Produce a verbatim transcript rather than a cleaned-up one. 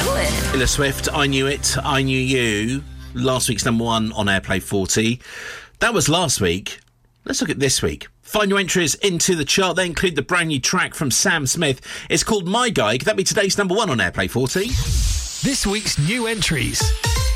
do it. Taylor Swift, I Knew It, I Knew You. Last week's number one on Airplay forty. That was last week. Let's look at this week. Find your entries into the chart. They include the brand new track from Sam Smith. It's called My Guy. Could that be today's number one on Airplay forty? This week's new entries.